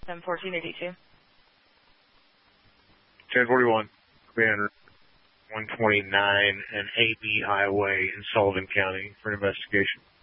71482. 1041, Banner 129 and AB Highway in Sullivan County for an investigation.